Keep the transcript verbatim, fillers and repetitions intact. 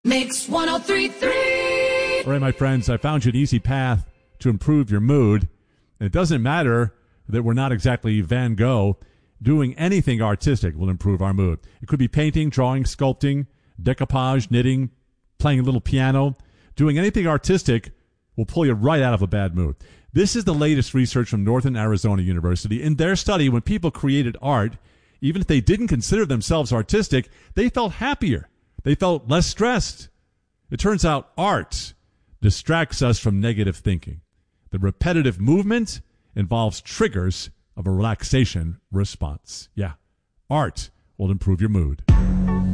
Mix ten thirty-three. All right, my friends, I found you an easy path to improve your mood. And it doesn't matter that we're not exactly Van Gogh. Doing anything artistic will improve our mood. It could be painting, drawing, sculpting, decoupage, knitting, playing a little piano. Doing anything artistic will pull you right out of a bad mood. This is the latest research from Northern Arizona University. In their study, when people created art, even if they didn't consider themselves artistic, they felt happier. They felt less stressed. It turns out art distracts us from negative thinking. The repetitive movement involves triggers of a relaxation response. Yeah, art will improve your mood.